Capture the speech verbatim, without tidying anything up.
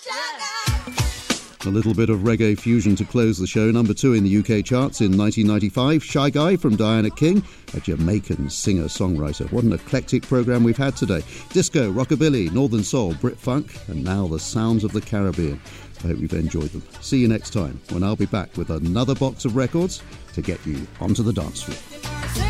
A little bit of reggae fusion to close the show. Number two in the U K charts in nineteen ninety-five. Shy Guy from Diana King, a Jamaican singer-songwriter. What an eclectic programme we've had today. Disco, rockabilly, northern soul, Brit funk, and now the sounds of the Caribbean. I hope you've enjoyed them. See you next time when I'll be back with another box of records to get you onto the dance floor.